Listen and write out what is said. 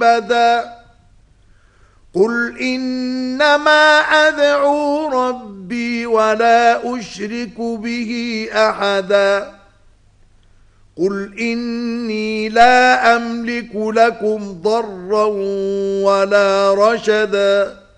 محمدا قل إنما أدعو ربي ولا أشرك به أحدا قل إني لا أملك لكم ضرا ولا رشدا